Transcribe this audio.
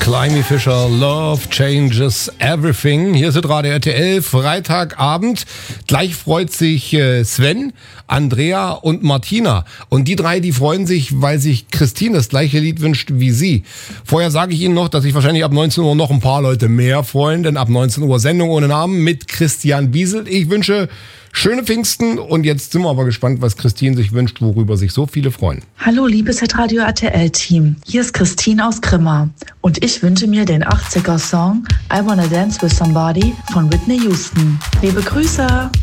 Climby Fisher, Love Changes Everything. Hier ist Radio RTL, Freitagabend. Gleich freut sich Sven, Andrea und Martina. Und die drei, die freuen sich, weil sich Christine das gleiche Lied wünscht wie sie. Vorher sage ich Ihnen noch, dass sich wahrscheinlich ab 19 Uhr noch ein paar Leute mehr freuen, denn ab 19 Uhr Sendung ohne Namen mit Christian Biesel. Ich wünsche schöne Pfingsten und jetzt sind wir aber gespannt, was Christine sich wünscht, worüber sich so viele freuen. Hallo liebes Radio RTL-Team, hier ist Christine aus Grimma und ich wünsche mir den 80er-Song I Wanna Dance With Somebody von Whitney Houston. Liebe Grüße!